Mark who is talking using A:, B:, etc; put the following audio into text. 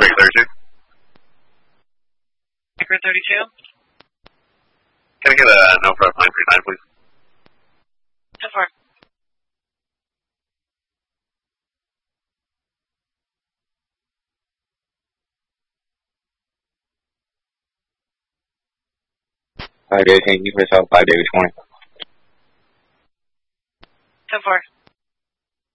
A: Micro 32.
B: Micro 32.
A: Can I get a no for 939, please?
B: So far.
C: David, thank you for South 5 David 20.
B: So far.